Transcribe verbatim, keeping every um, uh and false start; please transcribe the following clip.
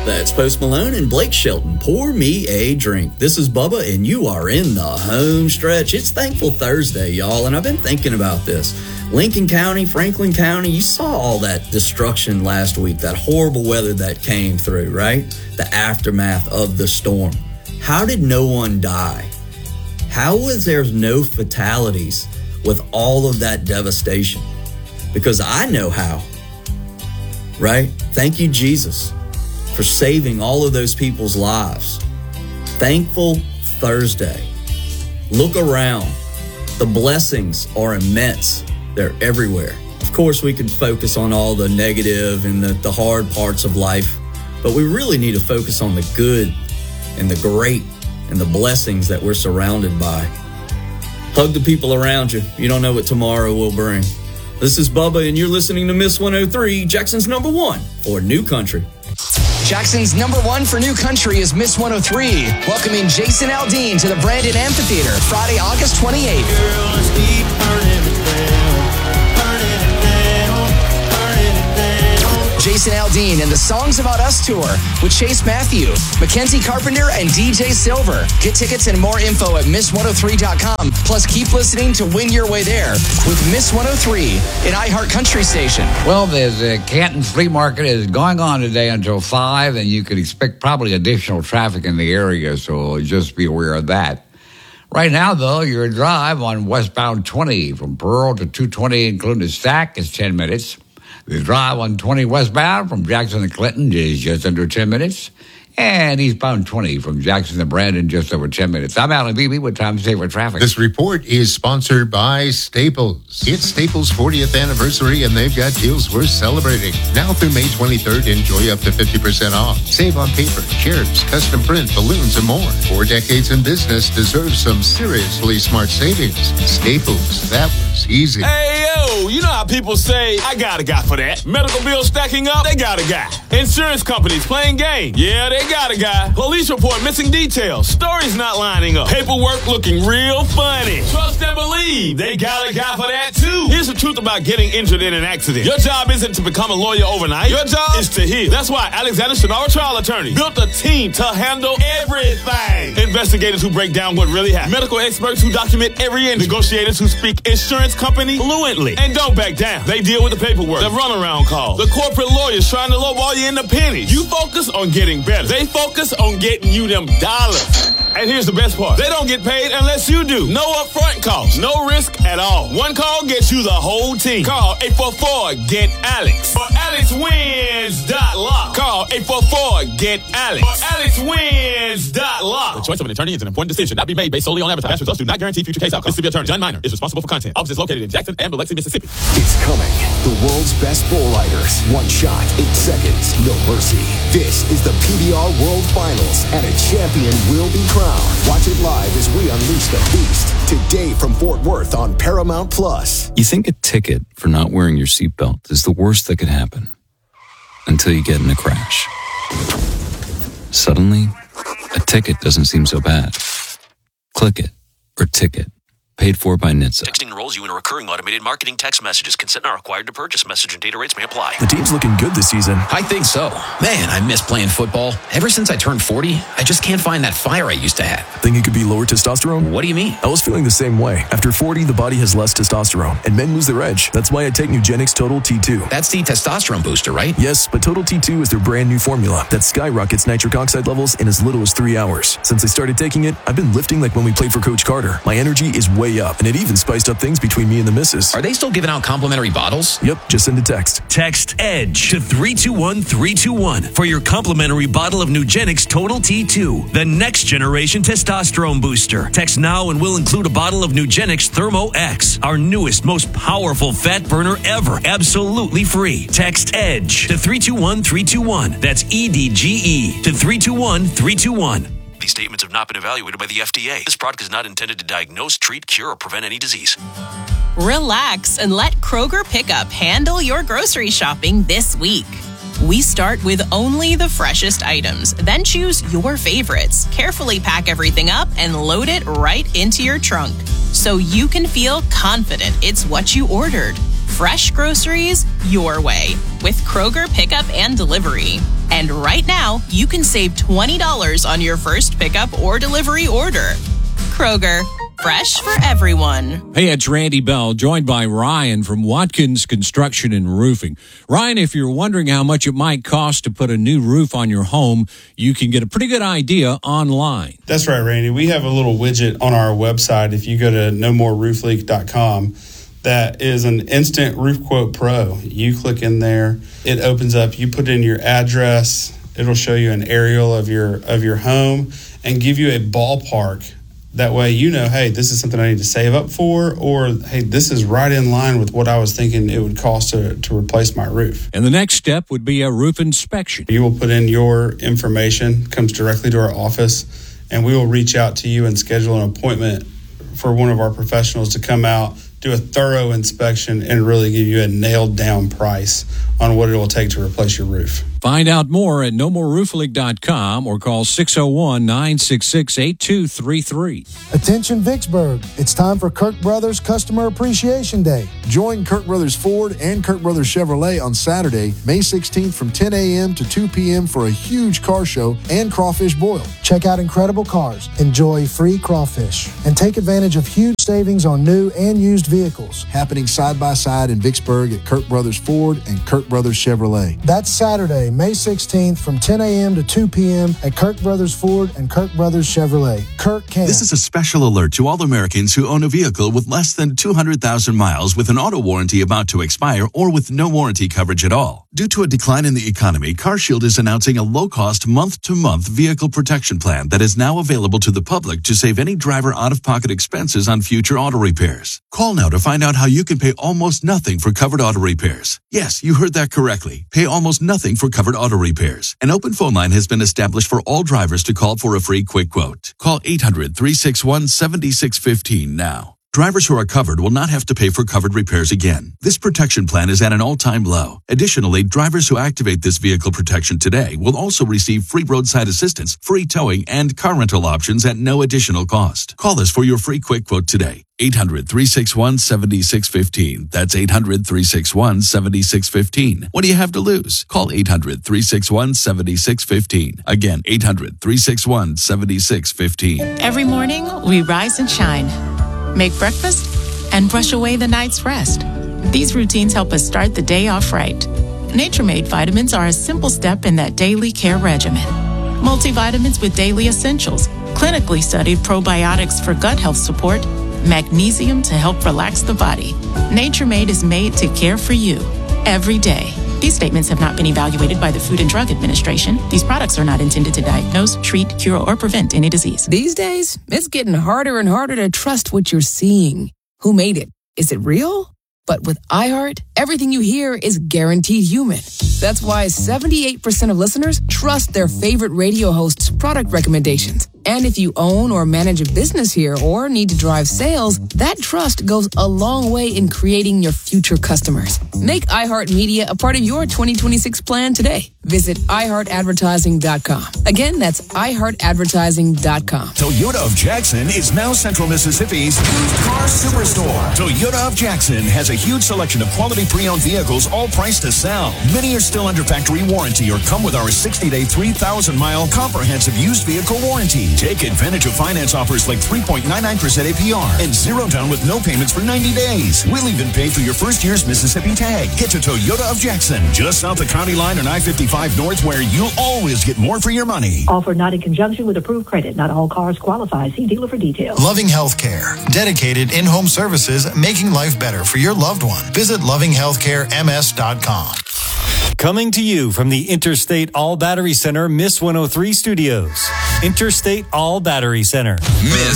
That's Post Malone and Blake Shelton. Pour me a drink. This is Bubba, and you are in the home stretch. It's Thankful Thursday, y'all, and I've been thinking about this. Lincoln County, Franklin County, you saw all that destruction last week, that horrible weather that came through, right? The aftermath of the storm. How did no one die? How was there no fatalities with all of that devastation? Because I know how, right? Thank you, Jesus, for saving all of those people's lives. Thankful Thursday. Look around. The blessings are immense. They're everywhere. Of course, we can focus on all the negative and the, the hard parts of life, but we really need to focus on the good and the great and the blessings that we're surrounded by. Hug the people around you. You don't know what tomorrow will bring. This is Bubba, and you're listening to Miss one oh three, Jackson's number one for New Country. Jackson's number one for New Country is Miss one oh three, welcoming Jason Aldean to the Brandon Amphitheater Friday, August twenty-eighth. Girl, let's keep burning it down, burning it down, burning it down. Jason Aldean and the Songs About Us tour with Chase Matthew, Mackenzie Carpenter, and D J Silver. Get tickets and more info at miss one oh three dot com. Plus, keep listening to win your way there with Miss one oh three, an iHeart Country station. Well, there's a Canton Flea Market is going on today until five, and you could expect probably additional traffic in the area, so just be aware of that. Right now, though, your drive on westbound twenty from Pearl to two twenty, including the stack, is ten minutes. The drive on twenty westbound from Jackson to Clinton is just under ten minutes. And eastbound twenty from Jackson to Brandon, just over ten minutes. I'm Alan Beebe with Time Saver Traffic. This report is sponsored by Staples. It's Staples' fortieth anniversary, and they've got deals worth celebrating. Now through May twenty-third, enjoy up to fifty percent off. Save on paper, chairs, custom print, balloons, and more. Four decades in business deserves some seriously smart savings. Staples, that was easy. Hey, yo, you know how people say, I got a guy for that. Medical bills stacking up, they got a guy. Insurance companies playing game, yeah, they got a guy. Police report missing details. Stories not lining up. Paperwork looking real funny. Trust and believe. They got a guy for that too. Here's the truth about getting injured in an accident. Your job isn't to become a lawyer overnight. Your job is to heal. That's why Alexander Shannara Trial Attorney built a team to handle everything. Investigators who break down what really happened. Medical experts who document every end. Negotiators who speak insurance company fluently. And don't back down. They deal with the paperwork, the runaround calls, the corporate lawyers trying to lowball you in the pennies. You focus on getting better. They focus on getting you them dollars. And here's the best part. They don't get paid unless you do. No upfront cost. No risk at all. One call gets you the whole team. Call eight four four, get Alex. For Alex Wins dot law. Call eight four four, get Alex. For Alex Wins dot law. The choice of an attorney is an important decision, not be made based solely on advertising. Past results do not guarantee future case outcomes. Mississippi Attorney John Miner is responsible for content. Office is located in Jackson and Biloxi, Mississippi. It's coming. The world's best bull riders. One shot, eight seconds, no mercy. This is the P B R World Finals, and a champion will be crowned. Watch it live as we unleash the beast today from Fort Worth on Paramount Plus. You think a ticket for not wearing your seatbelt is the worst that could happen until you get in a crash. Suddenly, a ticket doesn't seem so bad. Click it or ticket. Paid for by N H T S A. Texting enrolls you in a recurring automated marketing text messages. Consent not required to purchase. Message and data rates may apply. The team's looking good this season. I think so. Man, I miss playing football. Ever since I turned forty, I just can't find that fire I used to have. Think it could be lower testosterone? What do you mean? I was feeling the same way. After forty, the body has less testosterone, and men lose their edge. That's why I take Nugenix Total T two. That's the testosterone booster, right? Yes, but Total T two is their brand new formula that skyrockets nitric oxide levels in as little as three hours. Since I started taking it, I've been lifting like when we played for Coach Carter. My energy is way up, and it even spiced up things between me and the missus. Are they still giving out complimentary bottles? Yep, just send a text. Text EDGE to three two one three two one for your complimentary bottle of Nugenix Total T two, the next generation testosterone booster. Text now and we'll include a bottle of Nugenix Thermo X, our newest, most powerful fat burner ever, absolutely free. Text EDGE to three two one three two one. That's E D G E to three two one three two one. These statements have not been evaluated by the F D A. This product is not intended to diagnose, treat, cure, or prevent any disease. Relax and let Kroger Pickup handle your grocery shopping this week. We start with only the freshest items, then choose your favorites. Carefully pack everything up and load it right into your trunk so you can feel confident it's what you ordered. Fresh groceries your way with Kroger Pickup and Delivery. And right now, you can save twenty dollars on your first pickup or delivery order. Kroger, fresh for everyone. Hey, it's Randy Bell, joined by Ryan from Watkins Construction and Roofing. Ryan, if you're wondering how much it might cost to put a new roof on your home, you can get a pretty good idea online. That's right, Randy. We have a little widget on our website. If you go to no more roof leak dot com, that is an instant roof quote pro. You click in there, it opens up, you put in your address, it'll show you an aerial of your of your home and give you a ballpark. That way you know, hey, this is something I need to save up for, or hey, this is right in line with what I was thinking it would cost to, to replace my roof. And the next step would be a roof inspection. You will put in your information, comes directly to our office, and we will reach out to you and schedule an appointment for one of our professionals to come out, do a thorough inspection, and really give you a nailed down price on what it will take to replace your roof. Find out more at no more roof leak dot com or call six oh one, nine six six, eight two three three. Attention Vicksburg, it's time for Kirk Brothers Customer Appreciation Day. Join Kirk Brothers Ford and Kirk Brothers Chevrolet on Saturday, May sixteenth from ten a.m. to two p.m. for a huge car show and crawfish boil. Check out incredible cars, enjoy free crawfish, and take advantage of huge savings on new and used vehicles. Happening side by side in Vicksburg at Kirk Brothers Ford and Kirk Brothers Chevrolet. That's Saturday, May sixteenth from ten a.m. to two p.m. at Kirk Brothers Ford and Kirk Brothers Chevrolet. Kirk can. This is a special alert to all Americans who own a vehicle with less than two hundred thousand miles with an auto warranty about to expire or with no warranty coverage at all. Due to a decline in the economy, CarShield is announcing a low-cost month-to-month vehicle protection plan that is now available to the public to save any driver out-of-pocket expenses on future auto repairs. Call now to find out how you can pay almost nothing for covered auto repairs. Yes, you heard that correctly. Pay almost nothing for covered auto repairs. An open phone line has been established for all drivers to call for a free quick quote. Call eight hundred, three six one, seven six one five now. Drivers who are covered will not have to pay for covered repairs again. This protection plan is at an all-time low. Additionally, drivers who activate this vehicle protection today will also receive free roadside assistance, free towing, and car rental options at no additional cost. Call us for your free quick quote today. eight hundred, three six one, seven six one five. That's eight hundred, three six one, seven six one five. What do you have to lose? Call eight hundred, three six one, seven six one five. Again, eight hundred, three six one, seven six one five. Every morning, we rise and shine. Make breakfast, and brush away the night's rest. These routines help us start the day off right. Nature-Made vitamins are a simple step in that daily care regimen. Multivitamins with daily essentials, clinically studied probiotics for gut health support, magnesium to help relax the body. Nature-Made is made to care for you every day. These statements have not been evaluated by the Food and Drug Administration. These products are not intended to diagnose, treat, cure, or prevent any disease. These days, it's getting harder and harder to trust what you're seeing. Who made it? Is it real? But with iHeart, everything you hear is guaranteed human. That's why seventy-eight percent of listeners trust their favorite radio host's product recommendations. And if you own or manage a business here or need to drive sales, that trust goes a long way in creating your future customers. Make iHeartMedia a part of your twenty twenty-six plan today. Visit i heart advertising dot com. Again, that's i heart advertising dot com. Toyota of Jackson is now Central Mississippi's used car superstore. Toyota of Jackson has a huge selection of quality pre-owned vehicles, all priced to sell. Many are still under factory warranty or come with our sixty-day, three thousand mile comprehensive used vehicle warranty. Take advantage of finance offers like three point nine nine percent A P R and zero down with no payments for ninety days. We'll even pay for your first year's Mississippi tag. Get to Toyota of Jackson, just south of County Line on I fifty-five North, where you'll always get more for your money. Offer not in conjunction with approved credit. Not all cars qualify. See dealer for details. Loving Healthcare. Dedicated in-home services, making life better for your loved one. Visit loving healthcare m s dot com. Coming to you from the Interstate All Battery Center, Miss one oh three Studios. Interstate All Battery Center. Miss